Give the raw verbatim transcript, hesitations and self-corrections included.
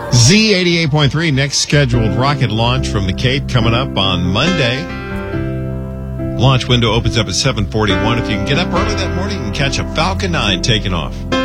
Z eighty-eight point three, next scheduled rocket launch from the Cape coming up on Monday. Launch window opens up at seven forty-one. If you can get up early that morning, you can catch a Falcon nine taking off.